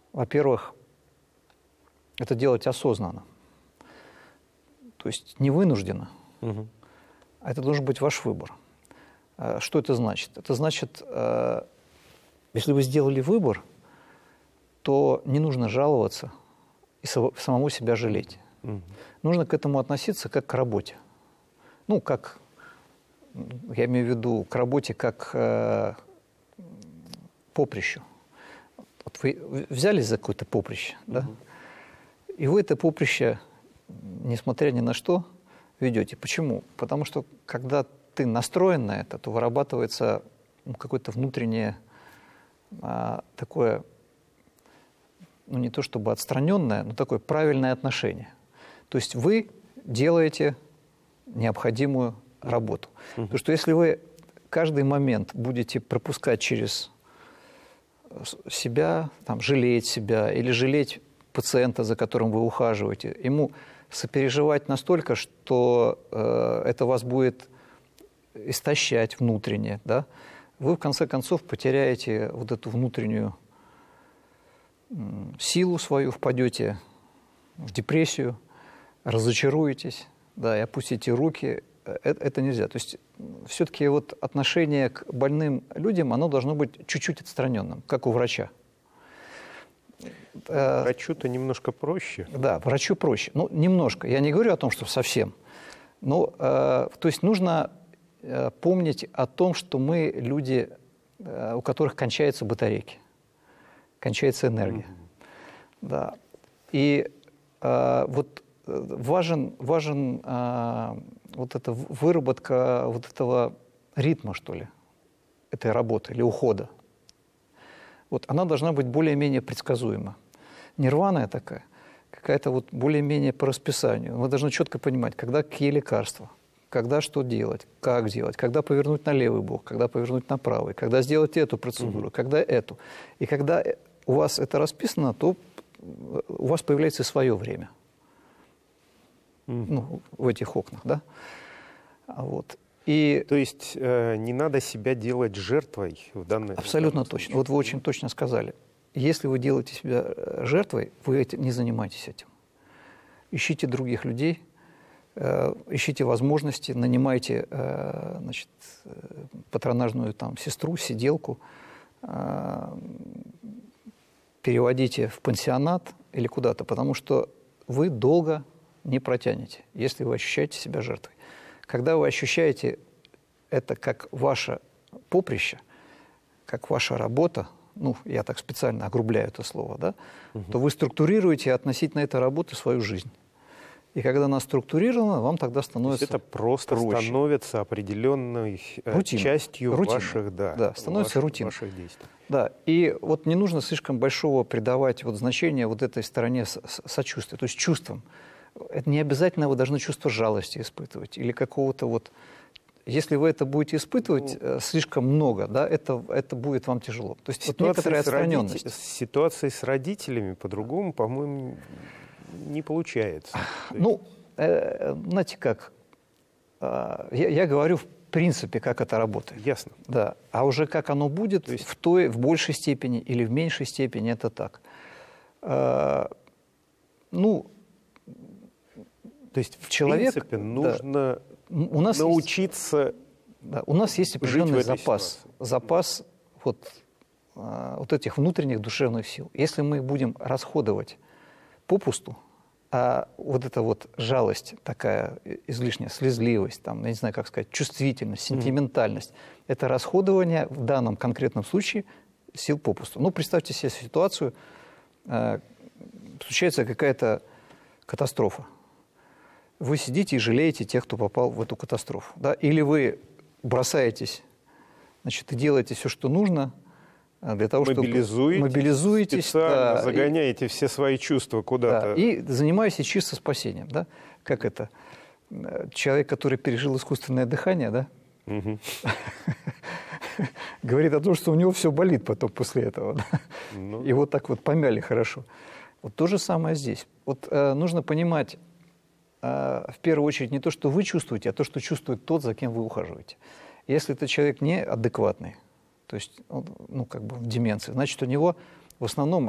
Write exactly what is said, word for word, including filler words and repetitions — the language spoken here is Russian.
во-первых, это делать осознанно, то есть не вынужденно, угу. а это должен быть ваш выбор. Что это значит? Это значит, если вы сделали выбор, то не нужно жаловаться и самому себя жалеть. Угу. Нужно к этому относиться как к работе. Ну, как, я имею в виду, к работе как э, поприщу. Вот вы взялись за какое-то поприще, угу. да? И вы это поприще, несмотря ни на что, ведете. Почему? Потому что, когда ты настроен на это, то вырабатывается ну, какое-то внутреннее а, такое, ну не то чтобы отстраненное, но такое правильное отношение. То есть вы делаете необходимую работу. Uh-huh. Потому что если вы каждый момент будете пропускать через себя, там, жалеть себя или жалеть пациента, за которым вы ухаживаете, ему сопереживать настолько, что э, это вас будет истощать внутренне, да, вы в конце концов потеряете вот эту внутреннюю силу свою, впадете в депрессию, разочаруетесь, да, и опустите руки. Это, это нельзя. То есть все-таки вот отношение к больным людям, оно должно быть чуть-чуть отстраненным, как у врача. Врачу-то немножко проще. Да, врачу проще. Ну, немножко. Я не говорю о том, что совсем. Но, э, то есть нужно э, помнить о том, что мы люди, э, у которых кончаются батарейки, кончается энергия. Mm-hmm. Да. И э, вот важен, важен э, вот эта выработка вот этого ритма, что ли, этой работы или ухода. Вот она должна быть более-менее предсказуема. Нирваная такая, какая-то вот более-менее по расписанию. Вы должны четко понимать, когда какие лекарства, когда что делать, как делать, когда повернуть на левый бок, когда повернуть на правый, когда сделать эту процедуру, угу. когда эту. И когда у вас это расписано, то у вас появляется свое время. Угу. Ну, в этих окнах, да? Вот. И... То есть э, не надо себя делать жертвой в данной Абсолютно точно. Вот вы очень точно сказали. Если вы делаете себя жертвой, вы этим, не занимаетесь этим. Ищите других людей, э, ищите возможности, нанимайте э, значит, патронажную там, сестру, сиделку, э, переводите в пансионат или куда-то, потому что вы долго не протянете, если вы ощущаете себя жертвой. Когда вы ощущаете это как ваше поприще, как ваша работа, ну, я так специально огрубляю это слово, да, угу. то вы структурируете относительно этой работы свою жизнь. И когда она структурирована, вам тогда становится это просто проще. Становится определенной Рутина. частью Рутина. ваших, да, да, становится ваших, рутиной. ваших действий. Да, и вот не нужно слишком большого придавать вот значения вот этой стороне сочувствия, то есть чувствам. Это не обязательно вы должны чувство жалости испытывать или какого-то вот... Если вы это будете испытывать ну, слишком много, да, это, это будет вам тяжело. То есть вот некоторая отстраненность. Родитель, ситуация с родителями по-другому, по-моему, не получается. Ну, э, знаете как, э, я, я говорю в принципе, как это работает. Ясно. Да. А уже как оно будет, то есть... в той, в большей степени или в меньшей степени, это так. Э, ну... То есть, в человек, принципе, нужно да, у нас научиться есть, да, у нас есть определенный запас, ситуации. запас вот, а, вот этих внутренних душевных сил. Если мы будем расходовать попусту, а вот эта вот жалость такая излишняя, слезливость, там, я не знаю, как сказать, чувствительность, сентиментальность, mm-hmm. это расходование в данном конкретном случае сил попусту. Ну, представьте себе ситуацию, а, случается какая-то катастрофа. Вы сидите и жалеете тех, кто попал в эту катастрофу. Да? Или вы бросаетесь, значит, и делаете все, что нужно для того, чтобы... Мобилизуетесь, мобилизуетесь специально да, загоняете и, все свои чувства куда-то. Да, и занимаетесь чисто спасением. Да? Как это? Человек, который пережил искусственное дыхание, да? Угу. говорит о том, что у него все болит потом после этого. Да? Ну. И вот так вот помяли хорошо. Вот то же самое здесь. Вот э, нужно понимать, в первую очередь не то, что вы чувствуете, а то, что чувствует тот, за кем вы ухаживаете. Если этот человек неадекватный, то есть, ну, как бы в деменции, значит, у него в основном